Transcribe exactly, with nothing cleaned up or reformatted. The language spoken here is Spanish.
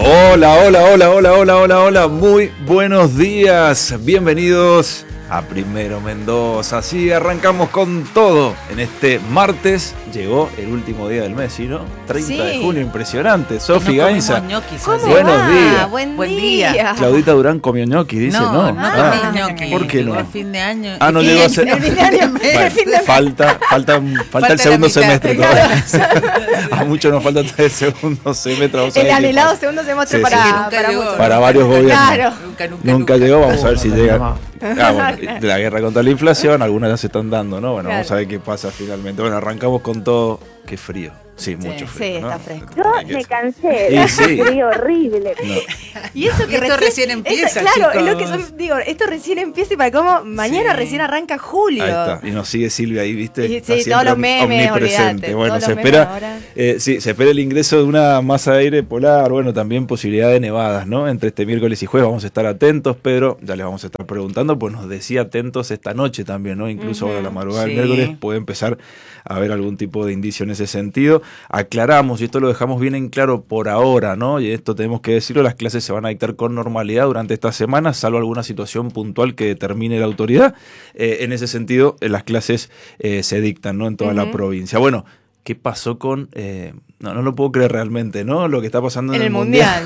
Hola, hola, hola, hola, hola, hola, hola, muy buenos días, bienvenidos a Primero Mendoza. Así arrancamos con todo en este martes, llegó el último día del mes, ¿sí, no? treinta Sí. de junio, impresionante. Sofi No Gainza, ¿Cómo buenos va? días. Buen, Buen día. día. Claudita Durán comió ñoqui, dice, no, no. no, Ah, comí ñoqui. ¿por qué no? Llegó el fin de año. Ah, no El llegó a fin- ser. El fin de año, Bueno, el fin de- falta, falta, falta, Falta el la segundo mitad. semestre Claro. todavía. A muchos nos falta el segundo semestre. Vamos a ver El qué anhelado pasa. segundo semestre Sí, para, sí. Nunca para llegó. muchos. Para varios gobiernos. Claro. Nunca, nunca, Nunca llegó, vamos a ver si Oh, llega. no. Ah, bueno, de la guerra contra la inflación, algunas ya se están dando, ¿no? Bueno, Claro. vamos a ver qué pasa finalmente. Bueno, arrancamos con todo. Qué frío. Sí, mucho Sí, frío. ¿no? está fresco. Yo me cansé, Y es sí. un frío horrible. No. Y eso que Y esto recién empieza, eso- claro, es lo que chicos. yo digo, esto recién empieza y para cómo mañana Sí. recién arranca julio. Ahí está. Y nos sigue Silvia ahí, ¿viste? Y Está sí, siempre todos los memes, omnipresente. olvídate, Bueno, todos se los memes espera, ahora. eh, sí, se espera el ingreso de una masa de aire polar, bueno, también posibilidad de nevadas, ¿no? Entre este miércoles y jueves vamos a estar atentos, Pedro, ya les vamos a estar preguntando, pues nos decía atentos esta noche también, ¿no? Incluso Ujú. ahora a la madrugada del Sí. miércoles puede empezar a haber algún tipo de indicio en ese sentido. Aclaramos, y esto lo dejamos bien en claro por ahora, ¿no? Y esto tenemos que decirlo, las clases se van a dictar con normalidad durante esta semana, salvo alguna situación puntual que determine la autoridad. Eh, en ese sentido, eh, las clases eh, se dictan, ¿no? En toda la Ujú. provincia. Bueno, ¿qué pasó con...? Eh, no, no lo puedo creer realmente, ¿no? Lo que está pasando en, En el, el mundial.